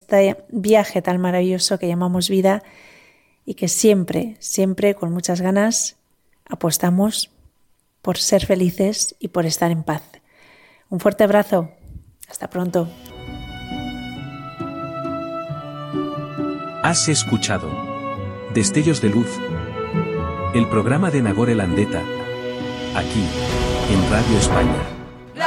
este viaje tan maravilloso que llamamos vida y que siempre, siempre con muchas ganas apostamos por ser felices y por estar en paz. Un fuerte abrazo. Hasta pronto. Has escuchado Destellos de Luz, el programa de Nagore Landeta, aquí, en Radio España.